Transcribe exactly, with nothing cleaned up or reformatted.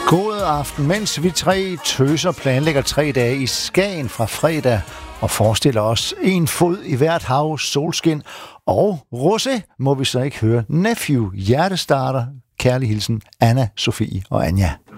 God aften, mens vi tre tøser planlægger tre dage i Skagen fra fredag og forestiller os en fod i hvert hav, solskin og rosé, må vi så ikke høre Nephew, hjertestarter, kærlig hilsen, Anna, Sofie og Anja.